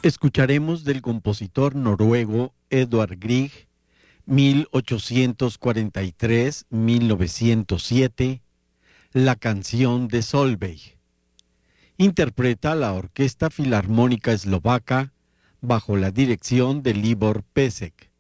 Escucharemos del compositor noruego Edvard Grieg, 1843-1907, La canción de Solveig. Interpreta la Orquesta Filarmónica Eslovaca bajo la dirección de Libor Pesek.